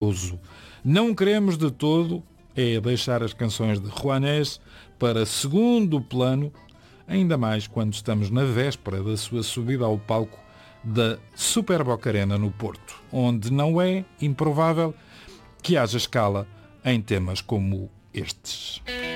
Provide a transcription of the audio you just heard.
uso. Não queremos de todo deixar as canções de Juanes para segundo plano, ainda mais quando estamos na véspera da sua subida ao palco da Super Boca Arena no Porto, onde não é improvável que haja escala em temas como estes.